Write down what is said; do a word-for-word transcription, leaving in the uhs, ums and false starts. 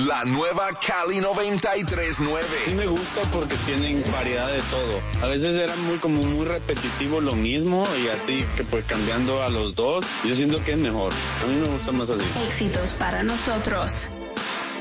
La nueva Cali noventa y tres nueve. Sí me gusta porque tienen variedad de todo. A veces era muy como muy repetitivo lo mismo y así que pues cambiando a los dos, yo siento que es mejor. A mí me gusta más así. Éxitos para nosotros.